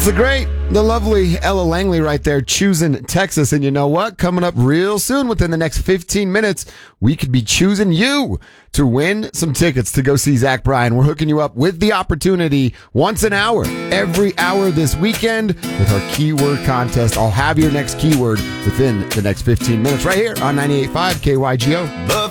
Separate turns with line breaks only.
It's the great, the lovely Ella Langley right there, choosing Texas. And you know what? Coming up real soon, within the next 15 minutes, we could be choosing you to win some tickets to go see Zach Bryan. We're hooking you up with the opportunity once an hour, every hour this weekend with our keyword contest. I'll have your next keyword within the next 15 minutes right here on 98.5 KYGO.